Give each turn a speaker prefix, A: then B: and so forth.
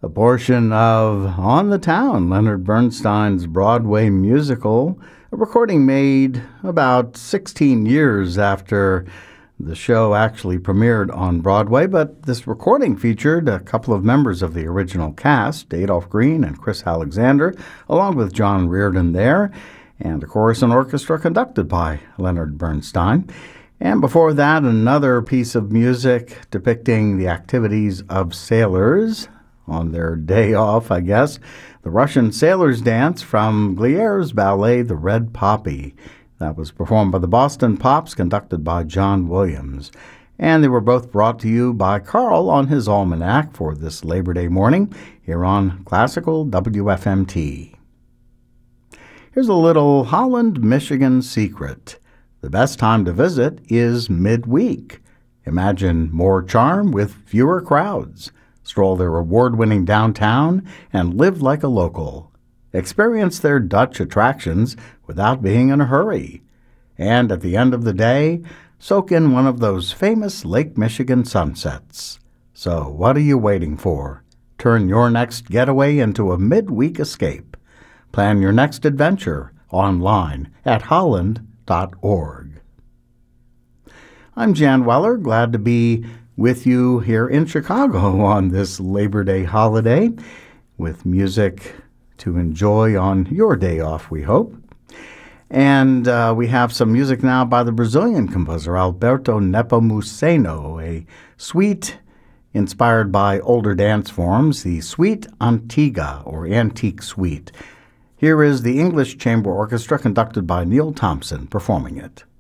A: A portion of On the Town, Leonard Bernstein's Broadway musical, a recording made about 16 years after the show actually premiered on Broadway, but this recording featured a couple of members of the original cast, Adolph Green and Chris Alexander, along with John Reardon there, and a chorus and orchestra conducted by Leonard Bernstein. And before that, another piece of music depicting the activities of sailors on their day off, I guess, the Russian Sailors Dance from Glier's ballet, The Red Poppy. That was performed by the Boston Pops, conducted by John Williams. And they were both brought to you by Carl on his almanac for this Labor Day morning here on Classical WFMT. Here's a little Holland, Michigan secret. The best time to visit is midweek. Imagine more charm with fewer crowds. Stroll their award-winning downtown and live like a local. Experience their Dutch attractions without being in a hurry. And at the end of the day, soak in one of those famous Lake Michigan sunsets. So what are you waiting for? Turn your next getaway into a midweek escape. Plan your next adventure online at holland.org. I'm Jan Weller, glad to be with you here in Chicago on this Labor Day holiday with music to enjoy on your day off, we hope. And we have some music now by the Brazilian composer Alberto Nepomuceno, a suite inspired by older dance forms, the Suite Antiga, or Antique Suite. Here is the English Chamber Orchestra conducted by Neil Thompson performing it.